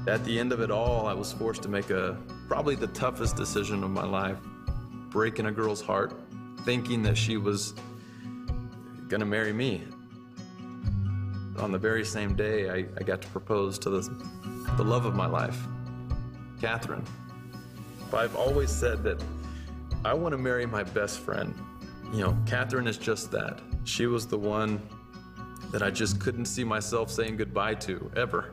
At the end of it all, I was forced to make probably the toughest decision of my life, breaking a girl's heart, thinking that she was gonna marry me. On the very same day, I got to propose to the love of my life, Catherine. I've always said that I want to marry my best friend. You know, Catherine is just that. She was the one that I just couldn't see myself saying goodbye to, ever.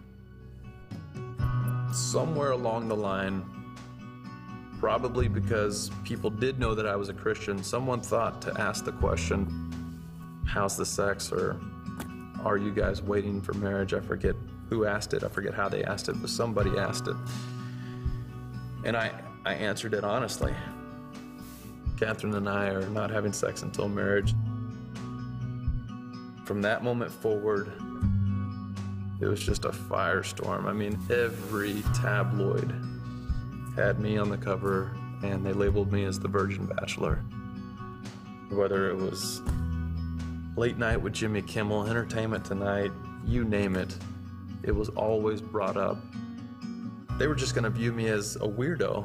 Somewhere along the line, probably because people did know that I was a Christian, someone thought to ask the question, how's the sex, or are you guys waiting for marriage? I forget who asked it, I forget how they asked it, but somebody asked it. And I answered it honestly. Catherine and I are not having sex until marriage. From that moment forward, it was just a firestorm. I mean, every tabloid had me on the cover, and they labeled me as the Virgin Bachelor. Whether it was Late Night with Jimmy Kimmel, Entertainment Tonight, you name it, it was always brought up. They were just gonna view me as a weirdo.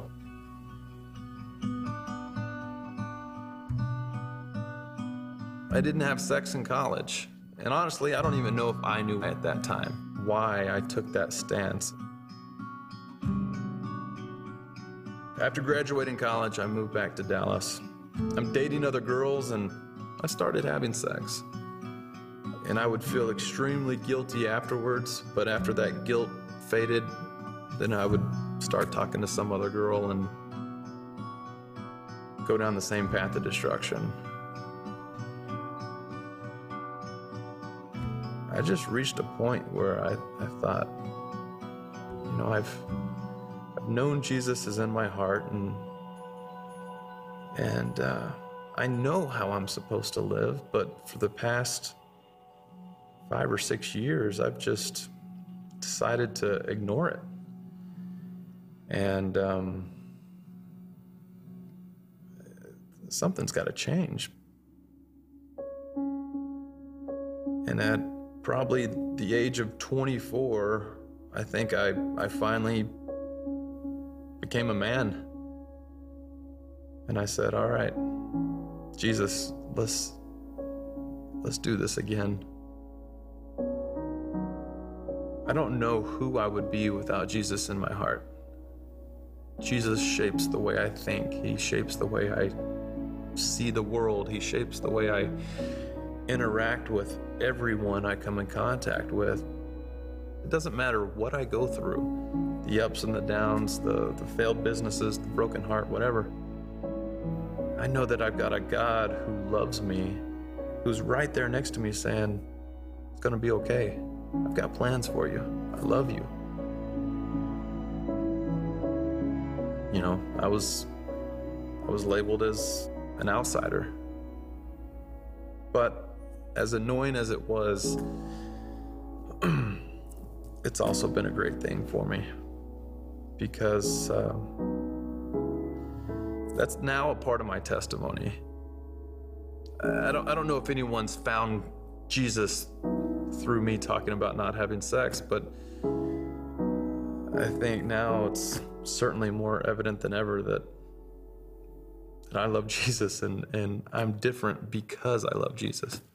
I didn't have sex in college. And honestly, I don't even know if I knew at that time why I took that stance. After graduating college, I moved back to Dallas. I'm dating other girls, and I started having sex. And I would feel extremely guilty afterwards, but after that guilt faded, then I would start talking to some other girl and go down the same path of destruction. I just reached a point where I thought, you know, I've known Jesus is in my heart, and I know how I'm supposed to live, but for the past 5 or 6 years, I've just decided to ignore it. And something's got to change. And at probably the age of 24, I think I finally became a man. And I said, all right, Jesus, let's do this again. I don't know who I would be without Jesus in my heart. Jesus shapes the way I think. He shapes the way I see the world. He shapes the way I interact with everyone I come in contact with. It doesn't matter what I go through, the ups and the downs, the failed businesses, the broken heart, whatever. I know that I've got a God who loves me, who's right there next to me saying, it's gonna be okay. I've got plans for you. I love you. You know, I was labeled as an outsider. But as annoying as it was, it's also been a great thing for me, because that's now a part of my testimony. I don't know if anyone's found Jesus through me talking about not having sex, but I think now it's certainly more evident than ever that I love Jesus, and I'm different because I love Jesus.